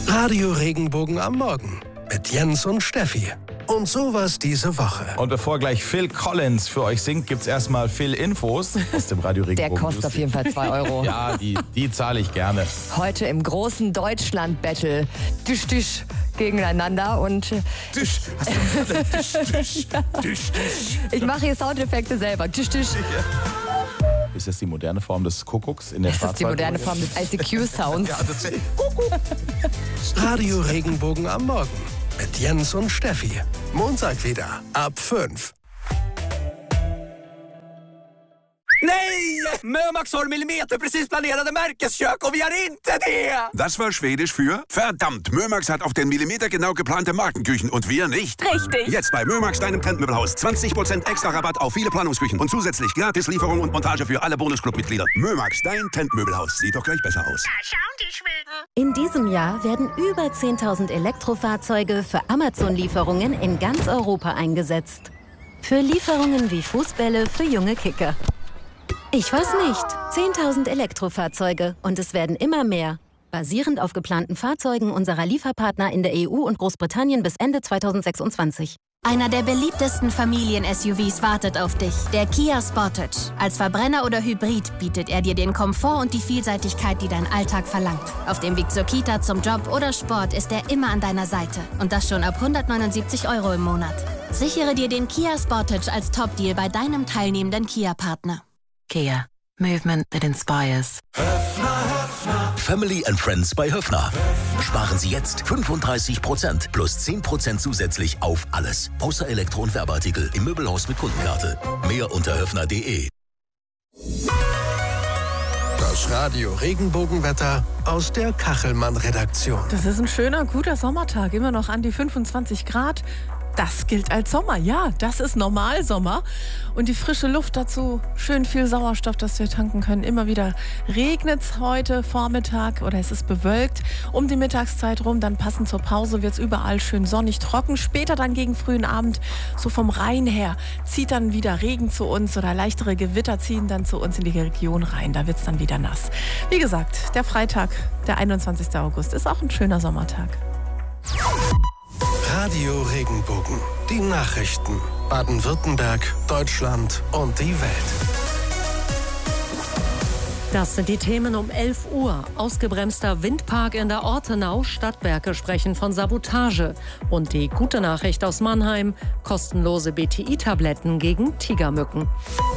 Radio Regenbogen am Morgen mit Jens und Steffi. Und sowas diese Woche. Und bevor gleich Phil Collins für euch singt, gibt's erstmal Phil-Infos aus dem Radio Regenbogen. Der kostet auf jeden Fall 2 Euro. Ja, die zahle ich gerne. Heute im großen Deutschland-Battle. Tisch, Tisch gegeneinander und... Tisch. Hast du gerade Tisch, Tisch, Tisch, Tisch. Ich mache hier Soundeffekte selber. Tisch, Tisch. Ist das die moderne Form des Kuckucks in der Das ist die moderne Form des ICQ-Sounds. Ja, das ist Kuckuck. Radio Regenbogen am Morgen mit Jens und Steffi. Montag wieder ab 5. Nej! Mömax har millimeterprecis planerade märkeskök och vi har inte det! Das war Schwedisch für verdammt. Mömax hat auf den Millimeter genau geplante Markenküchen und wir nicht. Richtig. Jetzt bei Mömax, deinem Trendmöbelhaus. 20% extra Rabatt auf viele Planungsküchen und zusätzlich gratis Lieferung und Montage für alle Bonusclub-Mitglieder. Mömax, dein Trendmöbelhaus. Sieht doch gleich besser aus. Da schauen die Schweden. In diesem Jahr werden über 10.000 Elektrofahrzeuge für Amazon-Lieferungen in ganz Europa eingesetzt. Für Lieferungen wie Fußbälle für junge Kicker. Ich weiß nicht. 10.000 Elektrofahrzeuge und es werden immer mehr. Basierend auf geplanten Fahrzeugen unserer Lieferpartner in der EU und Großbritannien bis Ende 2026. Einer der beliebtesten Familien-SUVs wartet auf dich, der Kia Sportage. Als Verbrenner oder Hybrid bietet er dir den Komfort und die Vielseitigkeit, die dein Alltag verlangt. Auf dem Weg zur Kita, zum Job oder Sport ist er immer an deiner Seite. Und das schon ab 179 Euro im Monat. Sichere dir den Kia Sportage als Top-Deal bei deinem teilnehmenden Kia-Partner. Kia. Movement that inspires. Family and Friends bei Höffner. Sparen Sie jetzt 35% plus 10% zusätzlich auf alles. Außer Elektro- und Werbeartikel im Möbelhaus mit Kundenkarte. Mehr unter höffner.de. Das Radio Regenbogenwetter aus der Kachelmann-Redaktion. Das ist ein schöner, guter Sommertag. Immer noch an die 25 Grad. Das gilt als Sommer, ja, das ist Normalsommer. Und die frische Luft dazu, schön viel Sauerstoff, dass wir tanken können. Immer wieder regnet es heute Vormittag oder es ist bewölkt. Um die Mittagszeit rum, dann passend zur Pause wird es überall schön sonnig, trocken. Später dann gegen frühen Abend, so vom Rhein her, zieht dann wieder Regen zu uns oder leichtere Gewitter ziehen dann zu uns in die Region rein. Da wird es dann wieder nass. Wie gesagt, der Freitag, der 21. August, ist auch ein schöner Sommertag. Radio Regenbogen. Die Nachrichten. Baden-Württemberg, Deutschland und die Welt. Das sind die Themen um 11 Uhr. Ausgebremster Windpark in der Ortenau. Stadtwerke sprechen von Sabotage. Und die gute Nachricht aus Mannheim. Kostenlose BTI-Tabletten gegen Tigermücken.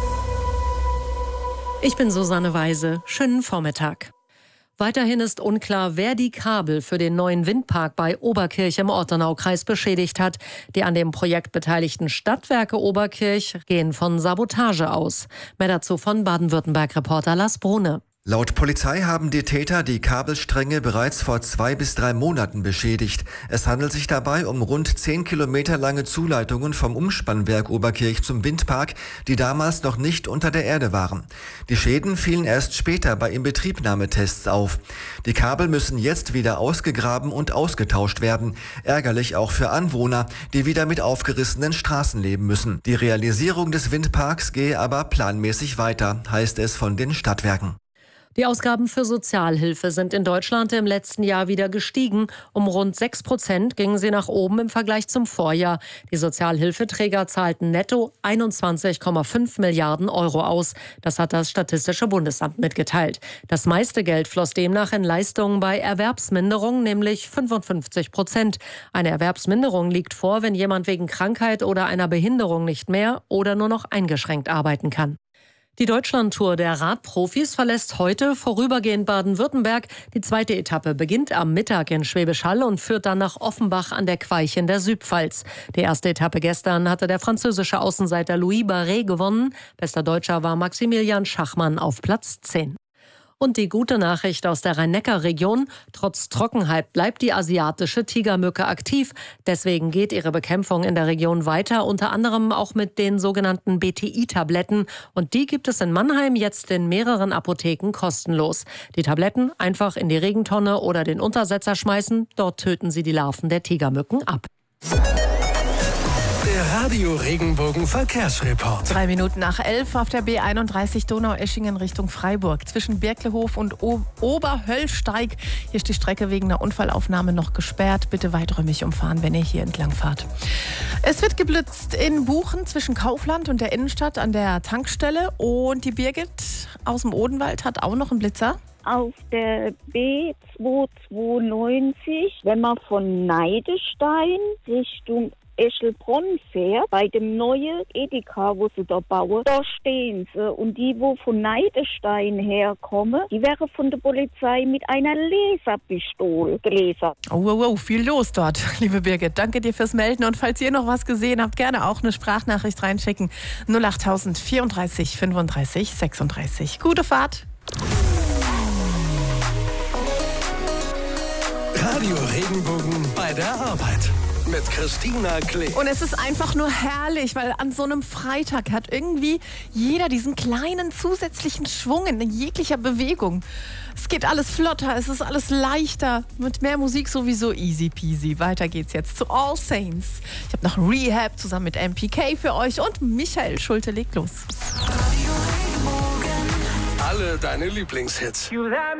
Ich bin Susanne Weise. Schönen Vormittag. Weiterhin ist unklar, wer die Kabel für den neuen Windpark bei Oberkirch im Ortenaukreis beschädigt hat. Die an dem Projekt beteiligten Stadtwerke Oberkirch gehen von Sabotage aus. Mehr dazu von Baden-Württemberg-Reporter Lars Brune. Laut Polizei haben die Täter die Kabelstränge bereits vor 2 bis 3 Monaten beschädigt. Es handelt sich dabei um rund 10 Kilometer lange Zuleitungen vom Umspannwerk Oberkirch zum Windpark, die damals noch nicht unter der Erde waren. Die Schäden fielen erst später bei Inbetriebnahmetests auf. Die Kabel müssen jetzt wieder ausgegraben und ausgetauscht werden. Ärgerlich auch für Anwohner, die wieder mit aufgerissenen Straßen leben müssen. Die Realisierung des Windparks gehe aber planmäßig weiter, heißt es von den Stadtwerken. Die Ausgaben für Sozialhilfe sind in Deutschland im letzten Jahr wieder gestiegen. Um rund 6% gingen sie nach oben im Vergleich zum Vorjahr. Die Sozialhilfeträger zahlten netto 21,5 Milliarden Euro aus. Das hat das Statistische Bundesamt mitgeteilt. Das meiste Geld floss demnach in Leistungen bei Erwerbsminderung, nämlich 55%. Eine Erwerbsminderung liegt vor, wenn jemand wegen Krankheit oder einer Behinderung nicht mehr oder nur noch eingeschränkt arbeiten kann. Die Deutschlandtour der Radprofis verlässt heute vorübergehend Baden-Württemberg. Die zweite Etappe beginnt am Mittag in Schwäbisch Hall und führt dann nach Offenbach an der Queich in der Südpfalz. Die erste Etappe gestern hatte der französische Außenseiter Louis Barret gewonnen. Bester Deutscher war Maximilian Schachmann auf Platz 10. Und die gute Nachricht aus der Rhein-Neckar-Region: Trotz Trockenheit bleibt die asiatische Tigermücke aktiv. Deswegen geht ihre Bekämpfung in der Region weiter, unter anderem auch mit den sogenannten BTI-Tabletten. Und die gibt es in Mannheim jetzt in mehreren Apotheken kostenlos. Die Tabletten einfach in die Regentonne oder den Untersetzer schmeißen. Dort töten sie die Larven der Tigermücken ab. Der Radio Regenbogen Verkehrsreport. 3 Minuten nach 11 auf der B31 Donaueschingen Richtung Freiburg. Zwischen Birklehof und Oberhöllsteig. Hier ist die Strecke wegen einer Unfallaufnahme noch gesperrt. Bitte weiträumig umfahren, wenn ihr hier entlang fahrt. Es wird geblitzt in Buchen zwischen Kaufland und der Innenstadt an der Tankstelle. Und die Birgit aus dem Odenwald hat auch noch einen Blitzer. Auf der B292, wenn man von Neidestein Richtung Eschelbronn fährt, bei dem neuen Edeka, wo sie da bauen, da stehen sie. Und die, wo von Neidestein herkommen, die wären von der Polizei mit einer Laserpistole gelasert. Oh, viel los dort, liebe Birgit. Danke dir fürs Melden. Und falls ihr noch was gesehen habt, gerne auch eine Sprachnachricht reinschicken. 08000 34 35 36. Gute Fahrt. Radio Regenbogen bei der Arbeit. Mit Christina Klee. Und es ist einfach nur herrlich, weil an so einem Freitag hat irgendwie jeder diesen kleinen zusätzlichen Schwung in jeglicher Bewegung. Es geht alles flotter, es ist alles leichter. Mit mehr Musik sowieso easy peasy. Weiter geht's jetzt zu All Saints. Ich habe noch Rehab zusammen mit MPK für euch und Michael Schulte legt los. Alle deine Lieblingshits.